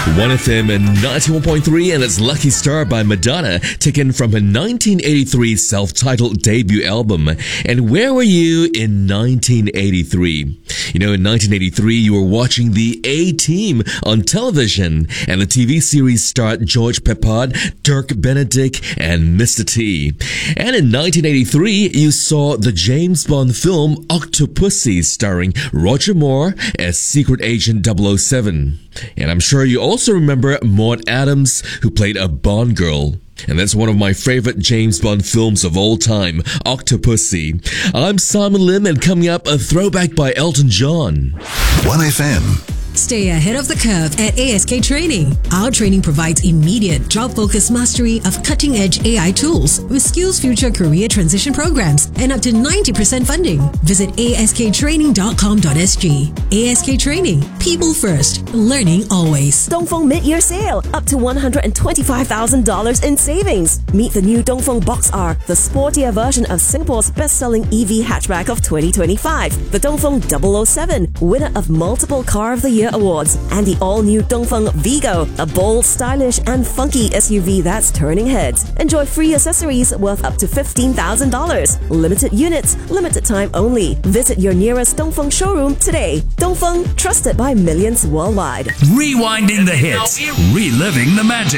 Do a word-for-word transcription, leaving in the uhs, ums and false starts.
one F M and ninety-one point three, and it's Lucky Star by Madonna, taken from her nineteen eighty-three self-titled debut album. And where were you in nineteen eighty-three? You know, in nineteen eighty-three, you were watching the A-Team on television, and the T V series starred George Peppard, Dirk Benedict, and Mister T. And in nineteen eighty-three, you saw the James Bond film Octopussy, starring Roger Moore as Secret Agent double oh seven. And I'm sure you also remember Maud Adams, who played a Bond girl. And that's one of my favorite James Bond films of all time, Octopussy. I'm Simon Lim, and coming up, a throwback by Elton John. one F M. Stay ahead of the curve at A S K Training. Our training provides immediate job-focused mastery of cutting-edge A I tools with Skills Future career transition programs and up to ninety percent funding. Visit A S K training dot com dot S G. A S K Training. People first. Learning always. Dongfeng mid-year sale. Up to one hundred twenty-five thousand dollars in savings. Meet the new Dongfeng Box R, the sportier version of Singapore's best-selling E V hatchback of twenty twenty-five. The Dongfeng double oh seven, winner of multiple Car of the Year awards, and the all-new Dongfeng Vigo, a bold, stylish, and funky S U V that's turning heads. Enjoy free accessories worth up to fifteen thousand dollars. Limited units, limited time only. Visit your nearest Dongfeng showroom today. Dongfeng, trusted by millions worldwide. Rewinding the hits, reliving the magic.